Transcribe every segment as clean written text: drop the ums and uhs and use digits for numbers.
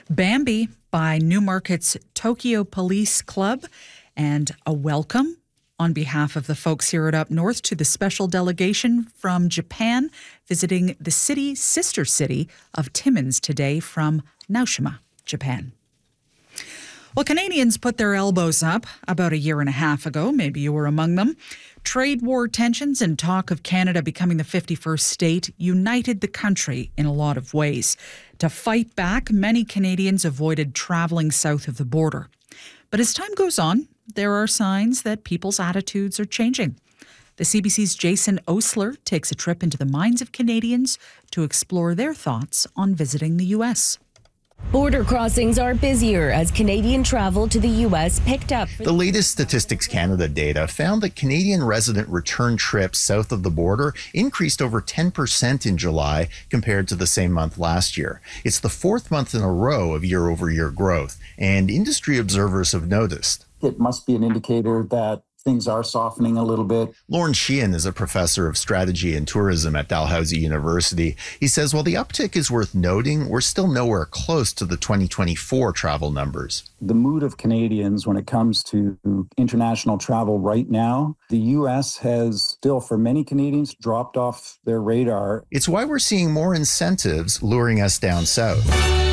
Bambi by Newmarket's Tokyo Police Club, and a welcome on behalf of the folks here at Up North to the special delegation from Japan visiting the sister city of Timmins today from Naoshima, Japan. Well, Canadians put their elbows up about a year and a half ago. Maybe you were among them. Trade war tensions and talk of Canada becoming the 51st state united the country in a lot of ways. To fight back, many Canadians avoided traveling south of the border. But as time goes on, there are signs that people's attitudes are changing. The CBC's Jason Osler takes a trip into the minds of Canadians to explore their thoughts on visiting the U.S. Border crossings are busier as Canadian travel to the U.S. picked up. The latest Statistics Canada data found that Canadian resident return trips south of the border increased over 10% in July compared to the same month last year. It's the fourth month in a row of year-over-year growth, and industry observers have noticed. It must be an indicator that things are softening a little bit. Lorne Sheehan is a professor of strategy and tourism at Dalhousie University. He says while the uptick is worth noting, we're still nowhere close to the 2024 travel numbers. The mood of Canadians when it comes to international travel right now, the U.S. has still, for many Canadians, dropped off their radar. It's why we're seeing more incentives luring us down south.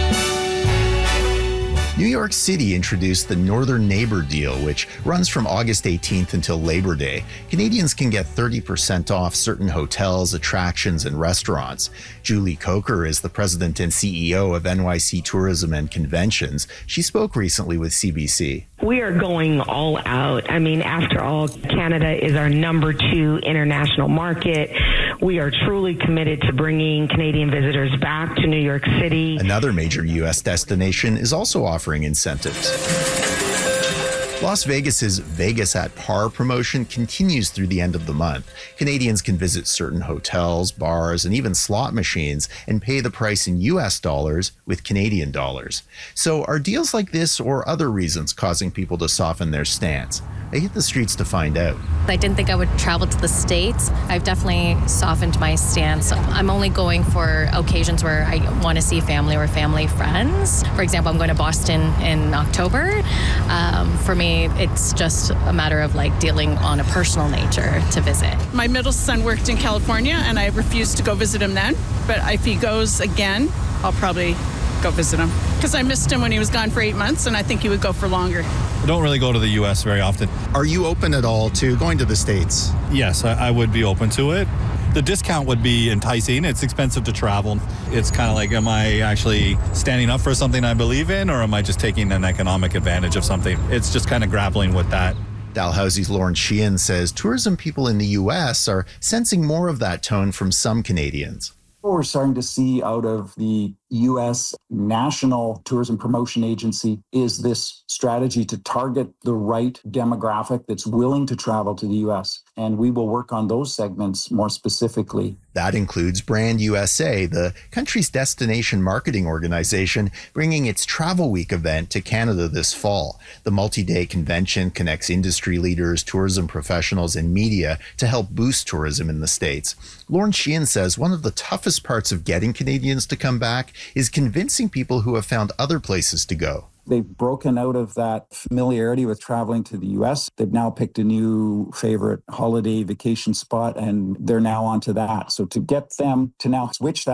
New York City introduced the Northern Neighbor Deal, which runs from August 18th until Labor Day. Canadians can get 30% off certain hotels, attractions, and restaurants. Julie Coker is the president and CEO of NYC Tourism and Conventions. She spoke recently with CBC. We are going all out. I mean, after all, Canada is our number 2 international market. We are truly committed to bringing Canadian visitors back to New York City. Another major U.S. destination is also offering incentives. Las Vegas's Vegas at Par promotion continues through the end of the month. Canadians can visit certain hotels, bars, and even slot machines and pay the price in U.S. dollars with Canadian dollars. So are deals like this or other reasons causing people to soften their stance? I hit the streets to find out. I didn't think I would travel to the States. I've definitely softened my stance. I'm only going for occasions where I want to see family or family friends. For example, I'm going to Boston in October. For me, it's just a matter of dealing on a personal nature to visit. My middle son worked in California and I refused to go visit him then. But if he goes again, I'll probably go visit him. Because I missed him when he was gone for 8 months and I think he would go for longer. I don't really go to the U.S. very often. Are you open at all to going to the States? Yes, I would be open to it. The discount would be enticing. It's expensive to travel. It's kind of like, am I actually standing up for something I believe in, or am I just taking an economic advantage of something? It's just kind of grappling with that. Dalhousie's Lorne Sheehan says tourism people in the U.S. are sensing more of that tone from some Canadians. What we're starting to see out of the U.S. National Tourism Promotion Agency is this strategy to target the right demographic that's willing to travel to the U.S. And we will work on those segments more specifically. That includes Brand USA, the country's destination marketing organization, bringing its Travel Week event to Canada this fall. The multi-day convention connects industry leaders, tourism professionals, and media to help boost tourism in the States. Lorne Sheehan says one of the toughest parts of getting Canadians to come back is convincing people who have found other places to go. They've broken out of that familiarity with traveling to the U.S. They've now picked a new favorite holiday vacation spot, and they're now onto that. So to get them to now switch that